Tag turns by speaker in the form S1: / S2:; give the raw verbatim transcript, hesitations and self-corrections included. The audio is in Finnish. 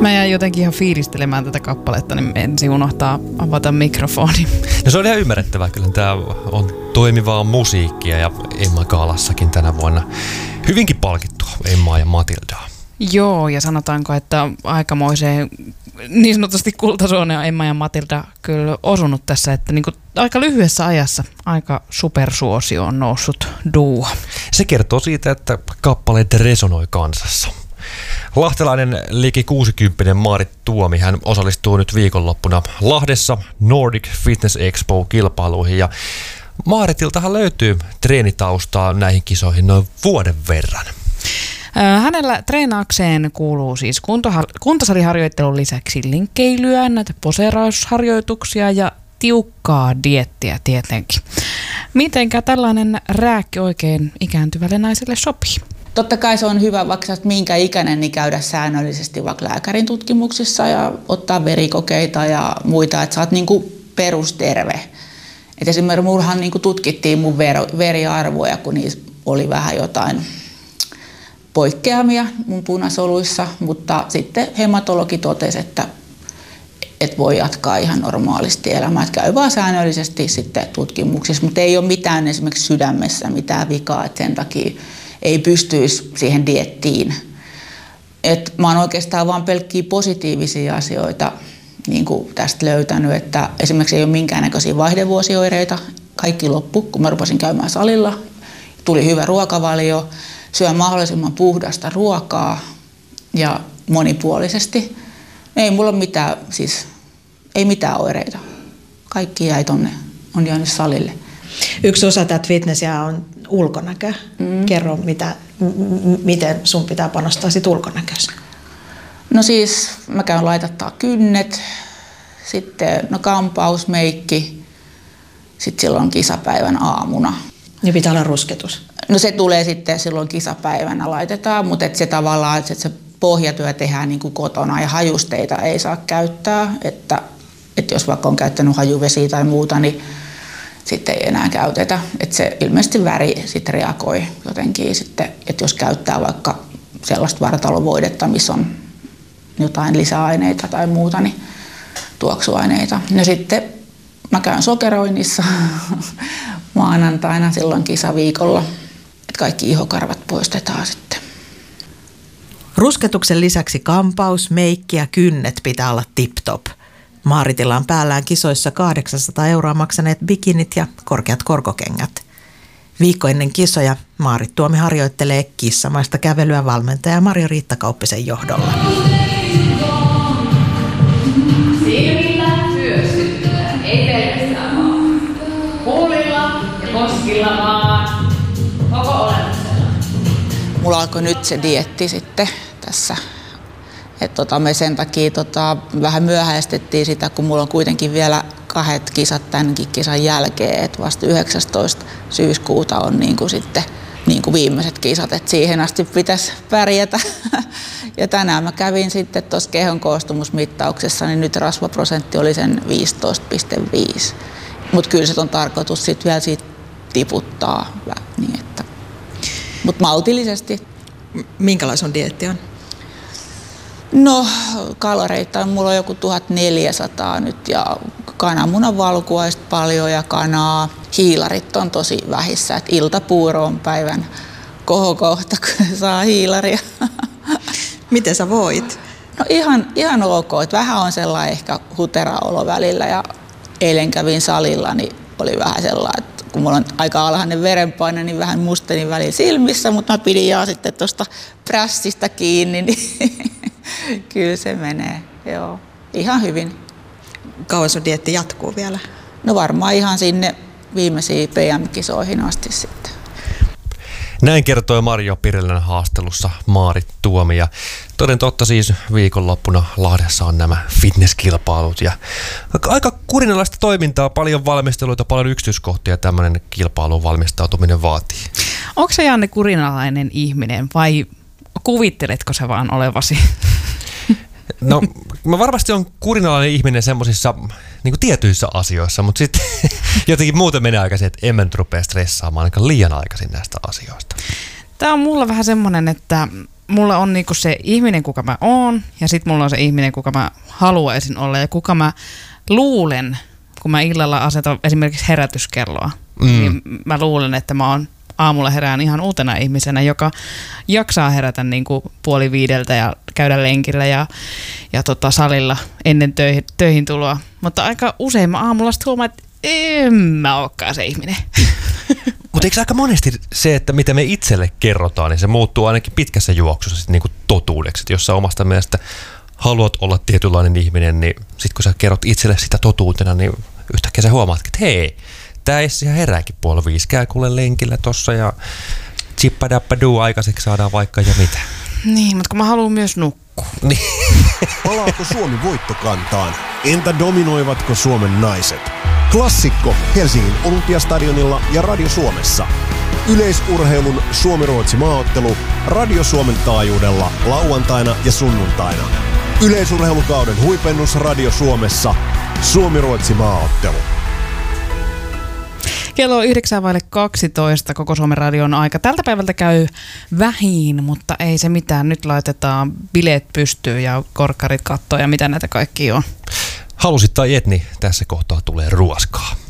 S1: Mä jäin jotenkin ihan fiilistelemään tätä kappaletta, niin ensin unohtaa avata mikrofoni.
S2: No se on ihan ymmärrettävää. Kyllä tämä on toimivaa musiikkia ja Emma Gaalassakin tänä vuonna hyvinkin palkittua Emmaa ja Matildaa.
S1: Joo, ja sanotaanko, että aikamoiseen niin sanotusti kultasuoneen on Emma ja Matilda kyllä osunut tässä, että niin kuin aika lyhyessä ajassa aika supersuosio on noussut duo.
S2: Se kertoo siitä, että kappaleet resonoi kansassa. Lahtelainen liki kuusikymppinen Maarit Tuomi, hän osallistuu nyt viikonloppuna Lahdessa Nordic Fitness Expo-kilpailuihin ja Maaritiltahan löytyy treenitaustaa näihin kisoihin noin vuoden verran.
S1: Hänellä treenaukseen kuuluu siis kuntosaliharjoittelun lisäksi linkkeilyä, näitä poseerausharjoituksia ja tiukkaa dieettiä tietenkin. Mitenkä tällainen rääkki oikein ikääntyvälle naiselle sopii?
S3: Totta kai se on hyvä, vaikka sä minkä ikäinen, niin käydä säännöllisesti vaikka lääkärin tutkimuksissa ja ottaa verikokeita ja muita, että sä oot niinku perusterve. Et esimerkiksi mullahan niinku tutkittiin mun ver- veriarvoja, kun niissä oli vähän jotain poikkeamia mun punasoluissa, mutta sitten hematologi totesi, että et voi jatkaa ihan normaalisti elämää. Et käy vaan säännöllisesti sitten tutkimuksissa, mutta ei ole mitään esimerkiksi sydämessä mitään vikaa, että sen takia ei pystyisi siihen diettiin. Et mä oon oikeastaan vaan pelkkiä positiivisia asioita niin kuin tästä löytänyt, että esimerkiksi ei ole minkäännäköisiä vaihdevuosioireita. Kaikki loppu, kun mä rupesin käymään salilla. Tuli hyvä ruokavalio, syön mahdollisimman puhdasta ruokaa ja monipuolisesti. Ei mulla ole mitään, siis ei mitään oireita. Kaikki jäi tonne, on jäänyt salille.
S4: Yksi osa tätä fitnessiä on ulkonäkö. Mm. Kerro, mitä, m- miten sun pitää panostaa sit ulkonäköön?
S3: No siis mä käyn laitattaa kynnet, sitten no kampaus, meikki, sitten silloin kisapäivän aamuna.
S4: Ja pitää olla rusketus?
S3: No se tulee sitten silloin kisapäivänä laitetaan, mutta et se tavallaan, että se pohjatyö tehdään niin kuin kotona ja hajusteita ei saa käyttää, että, että jos vaikka on käyttänyt hajuvesiä tai muuta, niin sitten ei enää käytetä. Että se ilmeisesti väri sitten reagoi jotenkin sitten, että jos käyttää vaikka sellaista vartalovoidetta, missä on jotain lisäaineita tai muuta, niin tuoksuaineita. Ja sitten mä käyn sokeroinnissa maanantaina silloin kisaviikolla, että kaikki ihokarvat poistetaan sitten.
S4: Rusketuksen lisäksi kampaus, meikki ja kynnet pitää olla tip-top. Maaritilla on päällään kisoissa kahdeksansataa euroa maksaneet bikinit ja korkeat korkokengät. Viikko ennen kisoja Maarit Tuomi harjoittelee kissamaista kävelyä valmentaja Marja-Riitta Kauppisen johdolla.
S5: Silmillä pyöstyttää, ei pelkästään vaan. Huulilla ja koskilla vaan. Koko olemuksella.
S3: Mulla alkoi nyt se dieetti sitten tässä. Et tota, me sen takia tota, vähän myöhäistettiin sitä, kun mulla on kuitenkin vielä kahdet kisat tämänkin kisan jälkeen. Et vasta yhdeksästoista syyskuuta on niinku sitten niinku viimeiset kisat, et siihen asti pitäisi pärjätä. Ja tänään mä kävin sitten tuossa kehon koostumusmittauksessa, niin nyt rasvaprosentti oli sen viisitoista pilkku viisi. Mutta kyllä se on tarkoitus sit vielä siitä tiputtaa. Niin että. Mut maltillisesti.
S4: Minkälainen sun dieetti on?
S3: No kaloreita mulla on joku tuhatneljäsataa nyt ja kananmunan valkuaista paljon ja kanaa. Hiilarit on tosi vähissä, että iltapuuro on päivän kohokohta, kun saa hiilaria.
S4: Miten sä voit?
S3: No ihan, ihan ok, että vähän on sellainen ehkä hutera olo välillä ja eilen kävin salilla, niin oli vähän sellainen, että kun mulla on aika alhainen verenpaine, niin vähän mustenin välillä silmissä, mutta mä pidin jaa sitten tuosta prässistä kiinni, niin kyllä se menee, joo. Ihan hyvin.
S4: Kauan sun dieetti jatkuu vielä?
S3: No varmaan ihan sinne viimeisiin P M-kisoihin asti sitten.
S2: Näin kertoi Marjo Pirilän haastelussa Maarit Tuomi. Ja toden totta siis viikonloppuna Lahdessa on nämä fitnesskilpailut. Ja aika kurinalaista toimintaa, paljon valmisteluita, paljon yksityiskohtia tämmöinen kilpailuun valmistautuminen vaatii.
S1: Onko se Janne kurinalainen ihminen vai kuvitteletko sä vaan olevasi?
S2: No mä varmasti on kurinalainen ihminen semmoisissa niin tietyissä asioissa, mutta sitten jotenkin muuten menee aikaisin, että en mä nyt rupea stressaamaan ainakaan liian aikaisin näistä asioista.
S1: Tämä on mulla vähän semmoinen, että mulla on niinku se ihminen, kuka mä oon, ja sitten mulla on se ihminen, kuka mä haluaisin olla, ja kuka mä luulen, kun mä illalla asetan esimerkiksi herätyskelloa, mm. niin mä luulen, että mä oon aamulla herään ihan uutena ihmisenä, joka jaksaa herätä niin kuin puoli viideltä ja käydä lenkillä ja, ja tota salilla ennen töihin, töihin tuloa. Mutta aika usein mä aamulla sitten huomaan, että en mä olekaan se ihminen.
S2: Mutta eikö aika monesti se, että mitä me itselle kerrotaan, niin se muuttuu ainakin pitkässä juoksussa sit niinku totuudeksi. Et jos sä omasta mielestä haluat olla tietynlainen ihminen, niin sit kun sä kerrot itselle sitä totuutena, niin yhtäkkiä sä huomaat, että hei, tää Essi ihan herääkin puoli viisi, käy kuule lenkillä tossa ja chippadappaduu aikaiseksi saadaan vaikka ja mitä.
S1: Niin, mutta kun mä haluan myös nukkua.
S2: Niin.
S6: Palaako Suomi voittokantaan? Entä dominoivatko Suomen naiset? Klassikko Helsingin Olympiastadionilla ja Radio Suomessa. Yleisurheilun Suomi-Ruotsi maaottelu Radio Suomen taajuudella lauantaina ja sunnuntaina. Yleisurheilukauden huipennus Radio Suomessa. Suomi-Ruotsi maaottelu.
S1: Kello on yhdeksän vaille kaksitoista, koko Suomen radion aika. Tältä päivältä käy vähin, mutta ei se mitään. Nyt laitetaan bileet pystyyn ja korkkarit kattoon ja mitä näitä kaikki on.
S2: Halusit tai et, niin tässä kohtaa tulee ruoskaa.